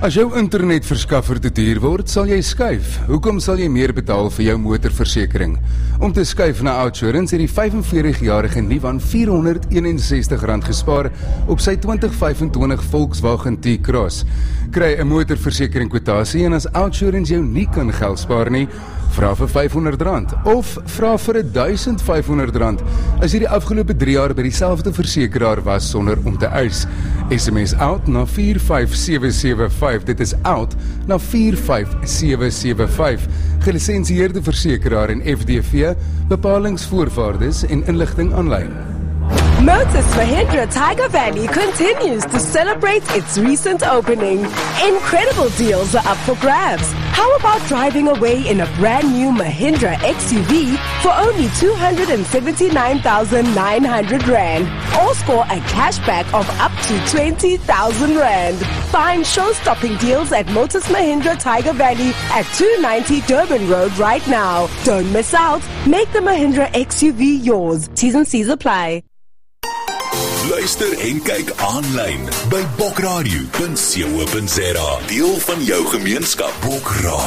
As jou internetverskaffer te duur word, sal jy skuif. Hoekom sal jy meer betaal vir jou motorversekering? Om te skuif na OUTsurance het die 45-jarige Nivan R461 gespaar op sy 2025 Volkswagen T-Cross. Kry 'n motorversekering kwotasie en as OUTsurance jou nie kan geld spaar nie, vra vir R500 of vra vir R1,500 as jy die afgelope 3 jaar by dieselfde versekeraar was sonder om te eis. SMS OUT na 45775. Dit is OUT na 45775. Gelisensieerde versekeraar en FDV, bepalings, voorwaardes en inligting aanlyn. Motus Mahindra Tiger Valley continues to celebrate its recent opening. Incredible deals are up for grabs. How about driving away in a brand new Mahindra XUV for only R279,900 or score a cashback of up to R20,000. Find show-stopping deals at Motus Mahindra Tiger Valley at 290 Durban Road right now. Don't miss out. Make the Mahindra XUV yours. T's and C's apply. Luister en kyk aanlyn by bokradio.co.za. Deel van jou gemeenskap. Bokradio.